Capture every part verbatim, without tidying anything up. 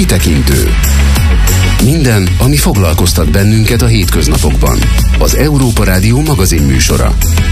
Kitekintő. Minden, ami foglalkoztat bennünket a hétköznapokban. Az Európa Rádió magazin műsora.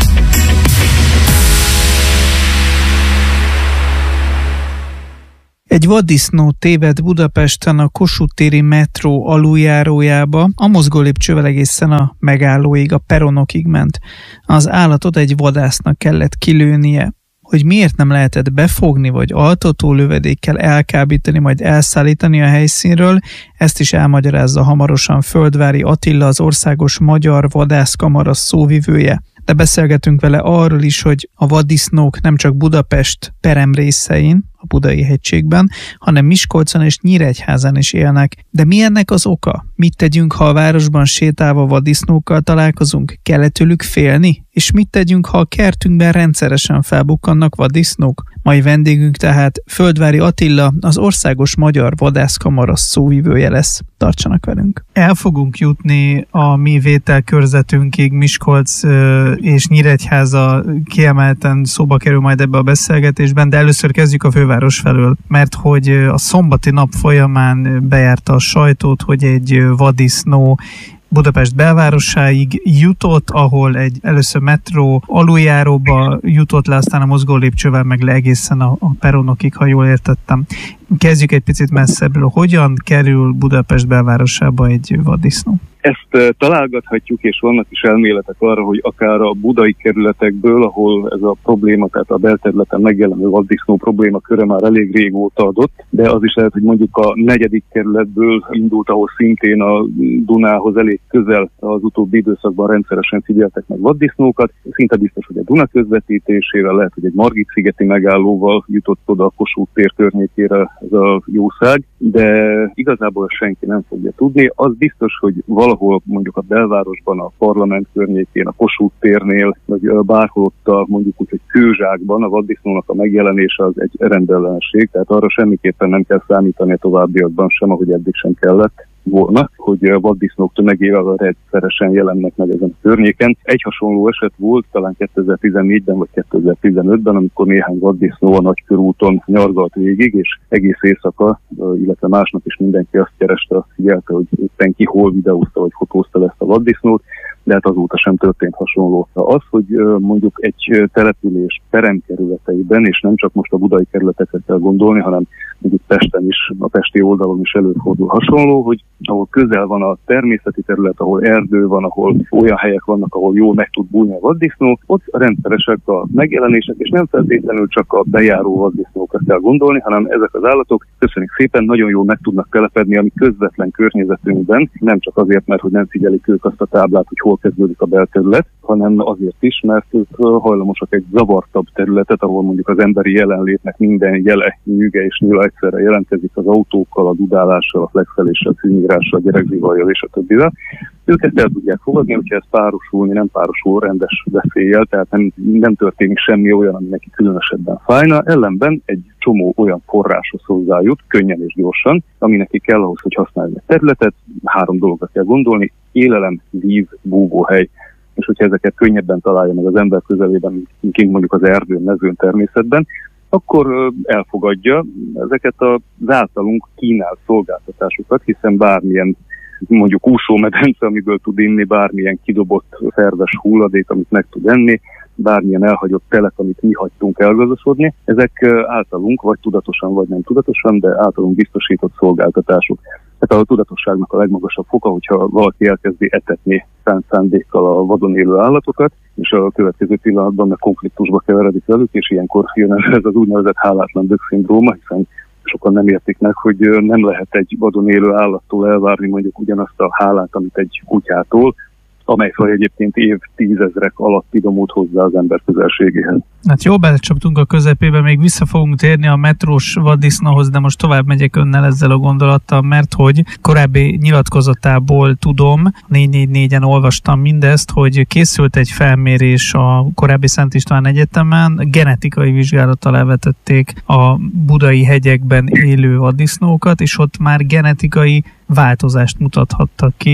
Egy vaddisznó téved Budapesten a Kossuth téri metró aluljárójába, a mozgólépcsővel egészen a megállóig, a peronokig ment. Az állatot egy vadásznak kellett kilőnie. Hogy miért nem lehetett befogni, vagy altató lövedékkel elkábítani, majd elszállítani a helyszínről, ezt is elmagyarázza hamarosan Földvári Attila, az Országos Magyar Vadászkamara szóvivője. De beszélgetünk vele arról is, hogy a vaddisznók nem csak Budapest peremrészein, a Budai hegységben, hanem Miskolcon és Nyíregyházán is élnek. De mi ennek az oka? Mit tegyünk, ha a városban sétálva vaddisznókkal találkozunk? Kell-e tőlük félni? És mit tegyünk, ha a kertünkben rendszeresen felbukkannak vaddisznók? Mai vendégünk tehát Földvári Attila, az Országos Magyar Vadászkamara szóvivője lesz. Tartsanak velünk! El fogunk jutni a mi vételkörzetünkig, Miskolc és Nyíregyháza kiemelten szóba kerül majd ebbe a beszélgetésben, de először kezdjük a főváros felől, mert hogy a szombati nap folyamán bejárta a sajtót, hogy egy vaddisznó Budapest belvárosáig jutott, ahol egy először metró aluljáróba jutott le, aztán a mozgólépcsővel meg le egészen a, a peronokig, ha jól értettem. Kezdjük egy picit messzebbről. Hogyan kerül Budapest belvárosába egy vaddisznó? Ezt találgathatjuk, és vannak is elméletek arra, hogy akár a budai kerületekből, ahol ez a probléma, tehát a belterületen megjelenő vaddisznó probléma köre már elég régóta adott, de az is lehet, hogy mondjuk a negyedik kerületből indult, ahol szintén a Dunához elég közel az utóbbi időszakban rendszeresen figyeltek meg vaddisznókat. Szinte biztos, hogy a Duna közvetítésével, lehet, hogy egy Margit-szigeti megállóval jutott oda a Kossuth tér környékére ez a jószág, de igazából senki nem fogja tudni. Az biztos, hogy valahol mondjuk a belvárosban, a parlament környékén, a Kossuth térnél, vagy bárhol ott a, mondjuk úgy, hogy kőzsákban a vaddisznónak a megjelenése az egy rendellenség, tehát arra semmiképpen nem kell számítani a továbbiakban sem, ahogy eddig sem kellett volna, hogy a vaddisznók tömegével rendszeresen jelennek meg ezen a környéken. Egy hasonló eset volt talán kétezer-tizennégyben vagy kétezer-tizenötben, amikor néhány vaddisznó a Nagykörúton nyargalt végig, és egész éjszaka, illetve másnap is mindenki azt kereste, figyelte, hogy éppen ki hol videózta vagy fotózta ezt a vaddisznót, de hát azóta sem történt hasonló. Az, hogy mondjuk egy település peremkerületeiben, és nem csak most a budai kerületekre kell gondolni, hanem mondjuk Pesten is, a pesti oldalon is előfordul hasonló, hogy ahol közel van a természeti terület, ahol erdő van, ahol olyan helyek vannak, ahol jól meg tud bújni a vaddisznó, ott rendszeresek a megjelenések, és nem feltétlenül csak a bejáró vaddisznókra kell gondolni, hanem ezek az állatok, köszönjük szépen, nagyon jól meg tudnak telepedni a mi közvetlen környezetünkben, nem csak azért, mert hogy nem figyelik ők azt a táblát, hogy hol kezdődik a belterület, hanem azért is, mert ők hajlamosak egy zavartabb területet, ahol mondjuk az emberi jelenlétnek minden jele, nyüge és nyíla egyszerre jelentkezik az autókkal, a dudálással, a flexeléssel, a szűnyírással, a gyerekzivajjal és a többivel. Őket el tudják fogadni, hogyha ez párosulni, nem párosul rendes veszéllyel, tehát nem, nem történik semmi olyan, ami neki különösebben fájna. Ellenben egy csomó olyan forráshoz hozzájut, könnyen és gyorsan, ami neki kell ahhoz, hogy használni a területet. Három dologra kell gondolni: élelem, víz, búvóhely. És hogyha ezeket könnyebben találja meg az ember közelében, mint mondjuk az erdőn, mezőn, természetben, akkor elfogadja ezeket az általunk kínált szolgáltatásokat, hiszen bármilyen mondjuk úsómedence, amiből tud inni, bármilyen kidobott szerves hulladék, amit meg tud enni, bármilyen elhagyott telek, amit mi hagytunk elgazosodni, ezek általunk, vagy tudatosan, vagy nem tudatosan, de általunk biztosított szolgáltatások. Tehát a tudatosságnak a legmagasabb foka, hogyha valaki elkezdi etetni szánt szándékkal a vadon élő állatokat, és a következő pillanatban meg konfliktusba keveredik velük, és ilyenkor jön ez az úgynevezett hálátlan dög-szindróma, hiszen sokan nem értik meg, hogy nem lehet egy vadon élő állattól elvárni mondjuk ugyanazt a hálát, amit egy kutyától, amely fel egyébként évtízezrek alatt idomult hozzá az ember közelségéhez. Hát jó, belecsaptunk a közepébe, még vissza fogunk térni a metrós vaddisznóhoz, de most tovább megyek önnel ezzel a gondolattal, mert hogy korábbi nyilatkozatából tudom, négy négy négyen olvastam mindezt, hogy készült egy felmérés a korábbi Szent István Egyetemen, genetikai vizsgálattal elvetették a budai hegyekben élő vaddisznókat, és ott már genetikai változást mutathattak ki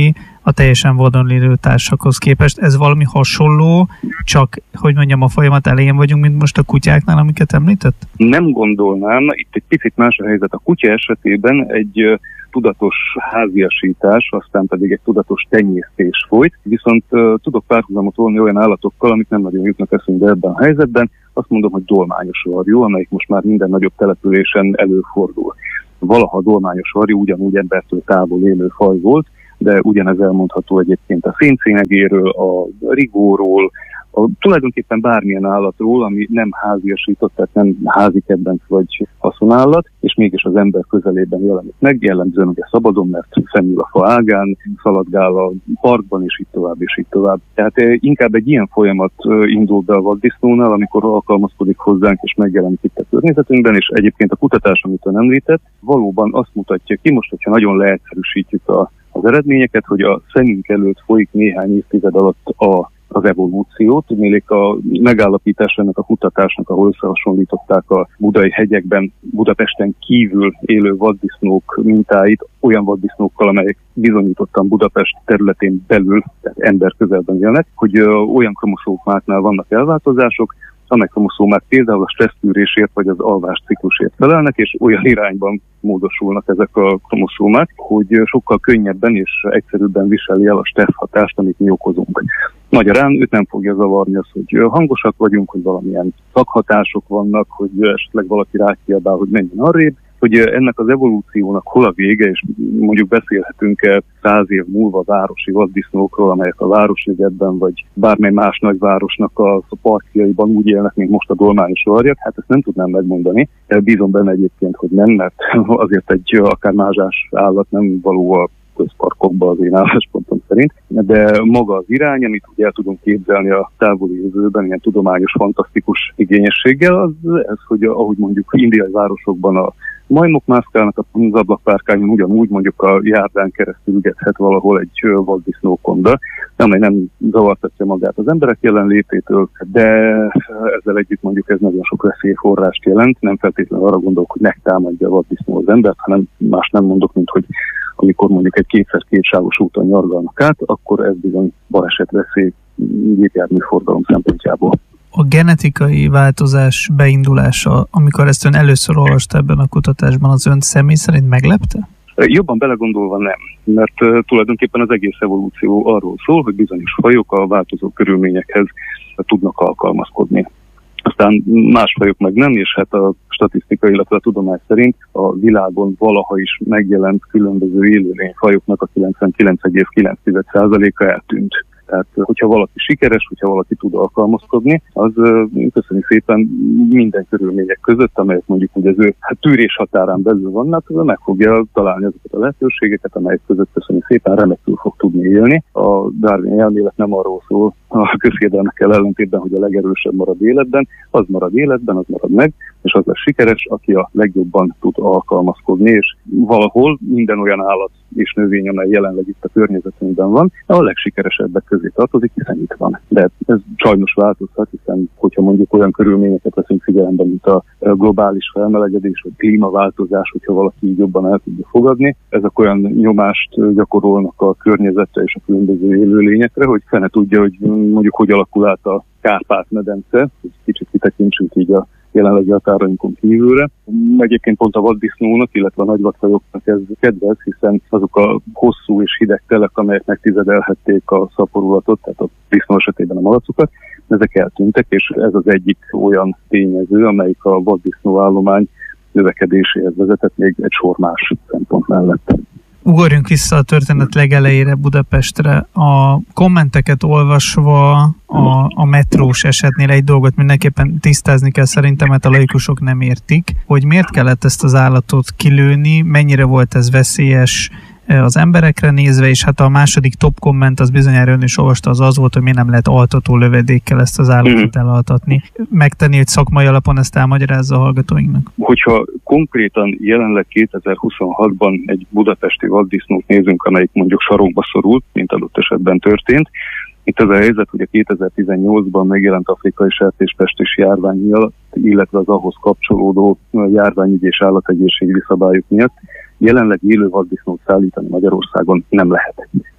a teljesen vadon élő társakhoz képest. Ez valami hasonló, csak, hogy mondjam, a folyamat elején vagyunk, mint most a kutyáknál, amiket említett? Nem gondolnám, itt egy picit más a helyzet. A kutya esetében egy tudatos háziasítás, aztán pedig egy tudatos tenyésztés folyt, viszont uh, tudok párhuzamot volni olyan állatokkal, amik nem nagyon jutnak eszünkbe ebben a helyzetben. Azt mondom, hogy dolmányos varjú, amelyik most már minden nagyobb településen előfordul. Valaha a dolmányos varjú ugyanúgy embertől távol élő faj volt, de ugyanez elmondható egyébként a széncénegéről, a rigóról, a, tulajdonképpen bármilyen állatról, ami nem háziasított, tehát nem házi kedvenc vagy haszonállat, és mégis az ember közelében jelenik meg, jellemzően ugye szabadon, mert szemül a fa ágán, szaladgál a parkban, és így tovább, és így tovább. Tehát inkább egy ilyen folyamat indul be a vaddisznónál, amikor alkalmazkodik hozzánk, és megjelenik itt a környezetünkben, és egyébként a kutatás, amit ön említett, valóban azt mutatja ki, most, hogyha nagyon leegyszerűsítjük a, az eredményeket, hogy a szemünk előtt folyik néhány évtized alatt a az evolúciót, tudnélik a megállapítás ennek a kutatásnak, ahol összehasonlították a budai hegyekben, Budapesten kívül élő vaddisznók mintáit olyan vaddisznókkal, amelyek bizonyítottan Budapest területén belül, tehát ember közelben élnek, hogy ö, olyan kromoszómáknál vannak elváltozások, amely kromoszómák például a stressztűrésért vagy az alvás ciklusért felelnek, és olyan irányban módosulnak ezek a kromoszómák, hogy sokkal könnyebben és egyszerűbben viseli el a stressz hatást, amit mi okozunk. Magyarán őt nem fogja zavarni az, hogy hangosak vagyunk, hogy valamilyen szakhatások vannak, hogy esetleg valaki rákiabál, hogy menjen arrébb, hogy ennek az evolúciónak hol a vége, és mondjuk beszélhetünk-e száz év múlva városi vaddisznókról, amelyek a Városligetben, vagy bármely más nagyvárosnak a parkjaiban úgy élnek, mint most a dolmányos varjak, hát ezt nem tudnám megmondani. Bízom benne egyébként, hogy nem, mert azért egy akár mázsás állat nem való a közparkokba az én álláspontom szerint, de maga az irány, amit ugye el tudunk képzelni a távoli jövőben, ilyen tudományos, fantasztikus igényességgel, az ez, hogy ahogy mondjuk indiai városokban a majmok mászkálnak az ablakpárkányon, ugyanúgy mondjuk a járdán keresztül ügethet valahol egy vaddisznókonda, amely nem zavartatja magát az emberek jelenlététől, de ezzel együtt mondjuk ez nagyon sok veszélyforrást jelent, nem feltétlenül arra gondolok, hogy megtámadja a vaddisznó az embert, hanem más nem mondok, mint hogy amikor mondjuk egy kétszer kétsávos úton nyargalnak át, akkor ez bizony balesetveszély gépjármű forgalom szempontjából. A genetikai változás beindulása, amikor ezt ön először olvasta ebben a kutatásban, az ön személy szerint meglepte? Jobban belegondolva nem, mert uh, tulajdonképpen az egész evolúció arról szól, hogy bizonyos fajok a változó körülményekhez tudnak alkalmazkodni. Aztán más fajok meg nem, és hát a statisztika, illetve a tudomány szerint a világon valaha is megjelent különböző élőlényfajoknak a kilencvenkilenc egész kilenc százaléka eltűnt. Tehát, hogyha valaki sikeres, hogyha valaki tud alkalmazkodni, az köszönjük szépen minden körülmények között, amelyek mondjuk ugye az ő hát, tűrés határán belül vannak, meg fogja találni azokat a lehetőségeket, amelyek között köszönjük szépen remekül fog tudni élni. A Darwin elmélet nem arról szól a közhiedelmekkel ellentétben, hogy a legerősebb marad életben, az marad életben, az marad meg, és az lesz sikeres, aki a legjobban tud alkalmazkodni, és valahol minden olyan állat és növény, amely jelenleg itt a környezetünkben van, a legsikeresebbek közé tartozik, hiszen itt van. De ez sajnos változhat, hiszen hogyha mondjuk olyan körülményeket veszünk figyelembe, mint a globális felmelegedés, vagy klímaváltozás, hogyha valaki így jobban el tudja fogadni, ezek olyan nyomást gyakorolnak a környezetre és a különböző élőlényekre, hogy fene tudja, hogy mondjuk hogy alakul át a Kárpát-medence, hogy kicsit kitekintsünk így a jelenlegi határainkon kívülre. Egyébként pont a vaddisznónak, illetve a nagyvadfajoknak ez kedvez, hiszen azok a hosszú és hideg telek, amelyek megtizedelhették a szaporulatot, tehát a disznó esetében a malacokat, ezek eltűntek, és ez az egyik olyan tényező, amelyik a vaddisznó állomány növekedéséhez vezetett még egy sor más szempont mellett. Ugorjunk vissza a történet legelejére, Budapestre. A kommenteket olvasva a, a metrós esetnél egy dolgot mindenképpen tisztázni kell szerintem, mert a laikusok nem értik, hogy miért kellett ezt az állatot kilőni, mennyire volt ez veszélyes az emberekre nézve, és hát a második top komment, az bizonyára ön is olvasta, az az volt, hogy miért nem lehet altató lövedékkel ezt az állatot elaltatni. Megtenni, hogy szakmai alapon ezt elmagyarázza a hallgatóinknak? Hogyha konkrétan jelenleg kétezer-huszonhatban egy budapesti vaddisznót nézünk, amelyik mondjuk sarokba szorult, mint adott esetben történt, itt az a helyzet, hogy a kétezer-tizennyolcban megjelent afrikai sertéspestis járvány miatt, illetve az ahhoz kapcsolódó járványügyi és állategészségügyi szabályok miatt jelenleg élő vaddisznót szállítani Magyarországon nem lehet.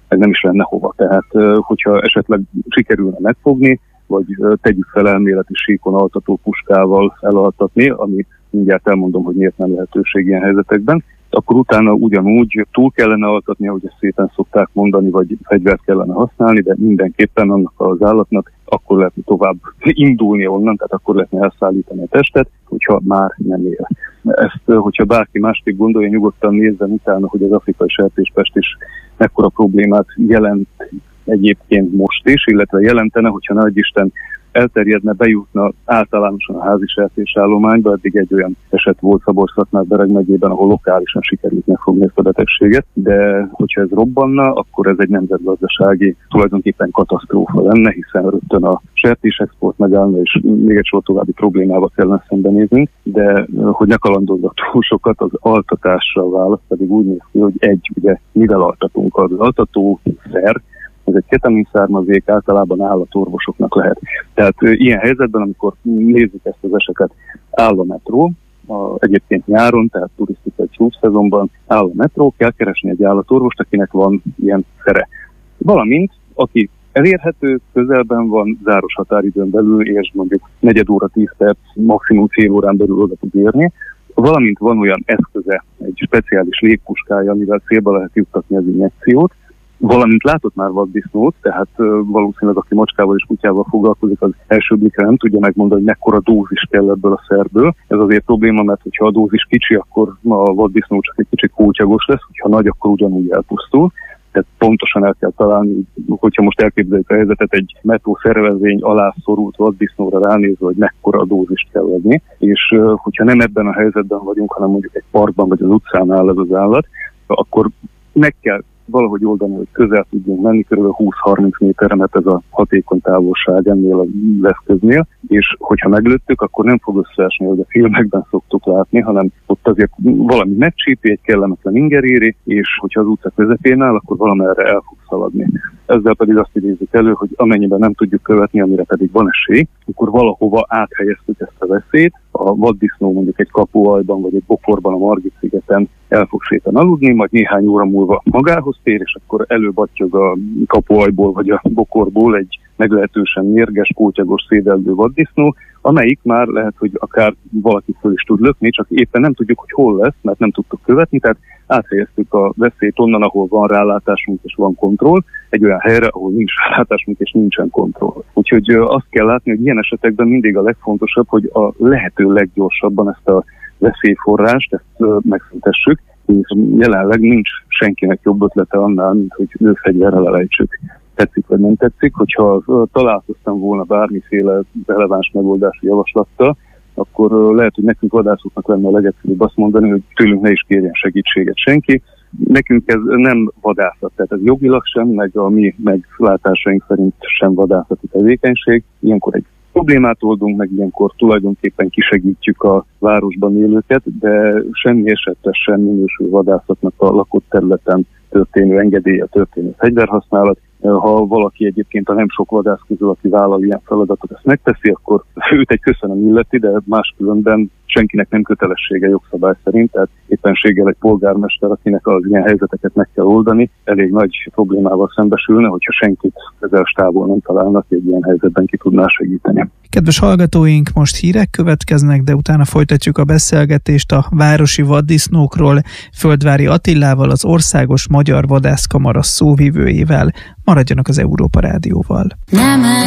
meg nem is lenne hova. Tehát, hogyha esetleg sikerülne megfogni, vagy tegyük fel elméleti síkon altató puskával elaltatni, ami mindjárt elmondom, hogy miért nem lehetőség ilyen helyzetekben, akkor utána ugyanúgy túl kellene altatni, ahogy ezt szépen szokták mondani, vagy fegyvert kellene használni, de mindenképpen annak az állatnak akkor lehetne tovább indulni onnan, tehát akkor lehetne elszállítani a testet, hogyha már nem él. Ezt, hogyha bárki másképp gondolja, nyugodtan nézzen utána, hogy az afrikai sertéspest is mekkora problémát jelent egyébként most is, illetve jelentene, hogyha nagyisten elterjedne, bejutna általánosan a házi sertésállományba, eddig egy olyan eset volt Szabolcs-Szatmár-Bereg megyében, ahol lokálisan sikerült megfogni ezt a betegséget, de hogyha ez robbanna, akkor ez egy nemzetgazdasági tulajdonképpen katasztrófa lenne, hiszen rögtön a sertésexport megállna, és még egy sor további problémával kellene szembenéznünk, de hogy ne kalandozza túl sokat, az altatással választ pedig úgy néz ki, hogy egy, ugye mivel altatunk, az altató szer, ez egy ketamin származék, általában állatorvosoknak lehet. Tehát e, ilyen helyzetben, amikor nézzük ezt az esetet, áll a metró, a, egyébként nyáron, tehát turisztikai csúcsszezonban áll a metró, kell keresni egy állatorvost, akinek van ilyen szere. Valamint, aki elérhető, közelben van, záros határidőn belül, és mondjuk negyed óra, tíz perc, maximum fél órán belül oda tud érni, valamint van olyan eszköze, egy speciális légpuskája, amivel célba lehet juttatni az injekciót, valamint látott már vaddisznót, tehát uh, valószínűleg aki macskával és kutyával foglalkozik, az első blikre nem tudja megmondani, hogy mekkora dózis kell ebből a szerből. Ez azért probléma, mert hogyha a dózis kicsi, akkor a vaddisznó csak egy kicsit kótyagos lesz, hogyha nagy, akkor ugyanúgy elpusztul. Tehát pontosan el kell találni, hogyha most elképzeljük a helyzetet, egy metró szervezény alá szorult vaddisznóra ránézve, hogy mekkora dózist kell adni, és uh, hogyha nem ebben a helyzetben vagyunk, hanem mondjuk egy parkban vagy az utcán áll ez az állat, akkor meg kell valahogy oldani, hogy közel tudjunk menni, kb. húsz-harminc méterre, mert ez a hatékony távolság ennél az eszköznél, és hogyha meglőttük, akkor nem fog összeesni, hogy a filmekben szoktuk látni, hanem ott azért valami megcsípi, egy kellemetlen inger éri, és hogyha az utca közepén áll, akkor valamerre el fog szaladni. Ezzel pedig azt idézzük elő, hogy amennyiben nem tudjuk követni, amire pedig van esély, akkor valahova áthelyeztük ezt a veszélyt, a vaddisznó mondjuk egy kapuajban vagy egy bokorban a Margit-szigeten el fog sétálni aludni, majd néhány óra múlva magához tér, és akkor előbattyog a kapuajból vagy a bokorból egy meglehetősen mérges, kótyagos, szédelgő vaddisznó, amelyik már lehet, hogy akár valaki föl is tud lökni, csak éppen nem tudjuk, hogy hol lesz, mert nem tudtuk követni, tehát áthelyeztük a veszélyt onnan, ahol van rálátásunk és van kontroll, egy olyan helyre, ahol nincs rálátásunk és nincsen kontroll. Úgyhogy azt kell látni, hogy ilyen esetekben mindig a legfontosabb, hogy a lehető leggyorsabban ezt a veszélyforrást, ezt megszüntessük, és jelenleg nincs senkinek jobb ötlete annál, mint hogy lőfegyverrel elejtsük. Tetszik vagy nem tetszik, hogyha találkoztam volna bármiféle releváns megoldási javaslattal, akkor lehet, hogy nekünk vadászoknak lenne a legegyszerűbb azt mondani, hogy tőlünk ne is kérjen segítséget senki. Nekünk ez nem vadászat, tehát ez jogilag sem, meg a mi meglátásaink szerint sem vadászati tevékenység. Ilyenkor egy problémát oldunk, meg ilyenkor tulajdonképpen kisegítjük a városban élőket, de semmi esetben sem minősül vadászatnak a lakott területen történő engedélye, történő fegyverhasználat. Ha valaki egyébként a nem sok vadász közül, aki vállal ilyen feladatot, ezt megteszi, akkor őt egy köszönöm illeti, de máskülönben senkinek nem kötelessége jogszabály szerint, tehát éppenséggel egy polgármester, akinek az ilyen helyzeteket meg kell oldani, elég nagy problémával szembesülne, hogyha senkit közel távol nem találnak, egy ilyen helyzetben ki tudná segíteni. Kedves hallgatóink, most hírek következnek, de utána folytatjuk a beszélgetést a városi vaddisznókról Földvári Attilával, az Országos Magyar Vadászkamara szóvivőjével. Maradjanak az Európa Rádióval. Nem